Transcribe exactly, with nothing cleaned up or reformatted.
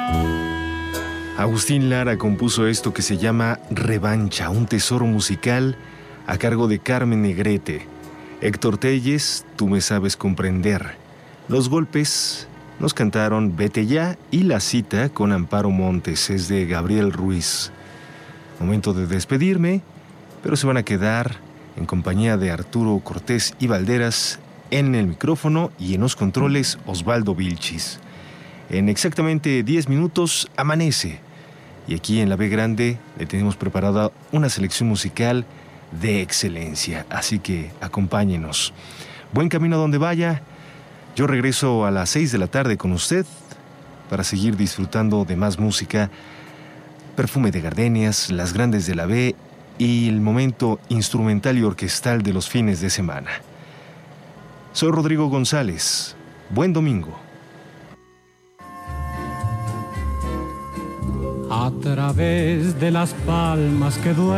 Agustín Lara compuso esto que se llama Revancha, un tesoro musical a cargo de Carmen Negrete. Héctor Telles, Tú me sabes comprender. Los Golpes nos cantaron Vete ya y La cita con Amparo Montes, es de Gabriel Ruiz. Momento de despedirme, pero se van a quedar en compañía de Arturo Cortés y Valderas en el micrófono y en los controles Osvaldo Vilchis. En exactamente diez minutos amanece. Y aquí en la B Grande le tenemos preparada una selección musical de excelencia. Así que acompáñenos. Buen camino a donde vaya. Yo regreso a las seis de la tarde con usted para seguir disfrutando de más música. Perfume de gardenias, las grandes de la B y el momento instrumental y orquestal de los fines de semana. Soy Rodrigo González. Buen domingo. A través de las palmas que duelen